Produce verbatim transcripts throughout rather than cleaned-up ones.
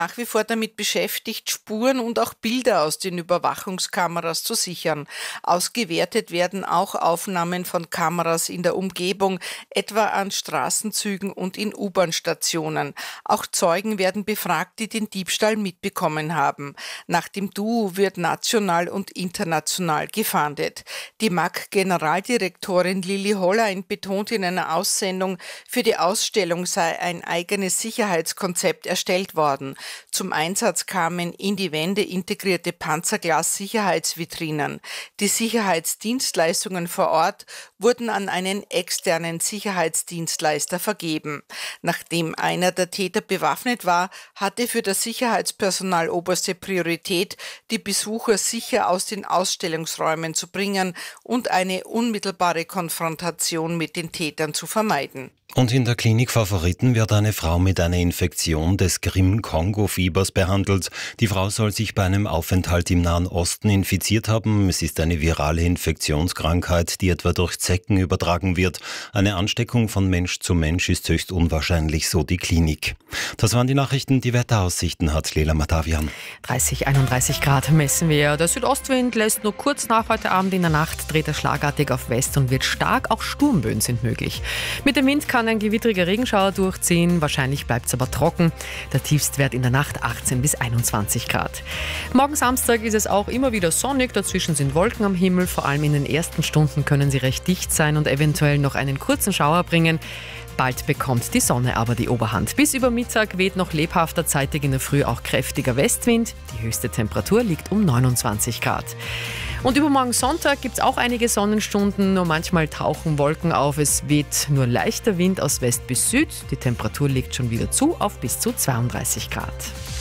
nach wie vor damit beschäftigt, Spuren und auch Bilder aus den Überwachungskameras zu sichern. Ausgewertet werden auch Aufnahmen von Kameras in der Umgebung, etwa an Straßenzügen und in U-Bahn-Stationen. Auch Zeugen werden befragt, die den Diebstahl mitbekommen haben. Nach dem Duo wird national und international gefahndet. Die M A G-Generaldirektorin Lili Hollein betont in einer Aussendung, für die Ausstellung sei ein eigenes Sicherheitskonzept erstellt worden. Zum Einsatz kamen in die Wände integrierte Panzerglas-Sicherheitsvitrinen. Die Sicherheitsdienstleistungen vor Ort wurden an einen externen Sicherheitsdienstleister vergeben. Nachdem einer der Täter bewaffnet war, hatte für das Sicherheitspersonal oberste Priorität, die Besucher sicher aus den Ausstellungsräumen zu bringen und eine unmittelbare Konfrontation mit den Tätern zu vermeiden. Und in der Klinik Favoriten wird eine Frau mit einer Infektion des Krim-Kongo-Fiebers behandelt. Die Frau soll sich bei einem Aufenthalt im Nahen Osten infiziert haben. Es ist eine virale Infektionskrankheit, die etwa durch Zecken übertragen wird. Eine Ansteckung von Mensch zu Mensch ist höchst unwahrscheinlich, so die Klinik. Das waren die Nachrichten. Die Wetteraussichten hat Lela Matavian. dreißig, einunddreißig Grad messen wir. Der Südostwind lässt nur kurz nach heute Abend. In der Nacht dreht er schlagartig auf West und wird stark. Auch Sturmböen sind möglich. Mit dem Wind kann ein gewittriger Regenschauer durchziehen. Wahrscheinlich bleibt es aber trocken. Der Tiefstwert in der Nacht achtzehn bis einundzwanzig Grad. Morgen Samstag ist es auch immer wieder sonnig. Dazwischen sind Wolken am Himmel. Vor allem in den ersten Stunden können sie recht dicht sein und eventuell noch einen kurzen Schauer bringen. Bald bekommt die Sonne aber die Oberhand. Bis über Mittag weht noch lebhafter, zeitig in der Früh auch kräftiger Westwind. Die höchste Temperatur liegt um neunundzwanzig Grad. Und übermorgen Sonntag gibt es auch einige Sonnenstunden, nur manchmal tauchen Wolken auf. Es weht nur leichter Wind aus West bis Süd. Die Temperatur liegt schon wieder zu auf bis zu zweiunddreißig Grad.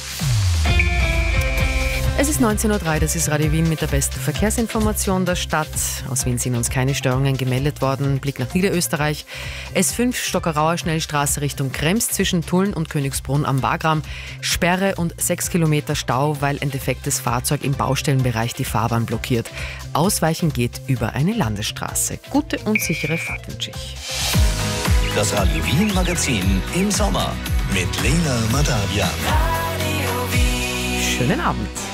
Es ist neunzehn Uhr drei, das ist Radio Wien mit der besten Verkehrsinformation der Stadt. Aus Wien sind uns keine Störungen gemeldet worden. Blick nach Niederösterreich. S fünf Stockerauer Schnellstraße Richtung Krems zwischen Tulln und Königsbrunn am Wagram. Sperre und sechs Kilometer Stau, weil ein defektes Fahrzeug im Baustellenbereich die Fahrbahn blockiert. Ausweichen geht über eine Landesstraße. Gute und sichere Fahrt wünsche ich. Das Radio Wien Magazin im Sommer mit Lela Matavian. Schönen Abend.